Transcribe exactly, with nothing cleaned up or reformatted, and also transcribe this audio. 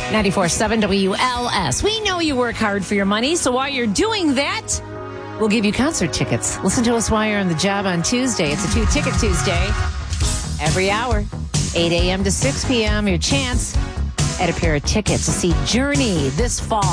ninety-four point seven W L S. We know you work hard for your money, so while you're doing that, we'll give you concert tickets. Listen to us while you're on the job on Tuesday. It's a two-ticket Tuesday. Every hour, eight a.m. to six p.m. Your chance at a pair of tickets to see Journey this fall.